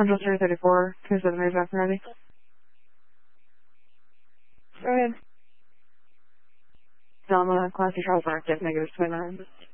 Central Star 34, 27 Rays back ready. Go ahead. Delma, Class C Charles active, -29.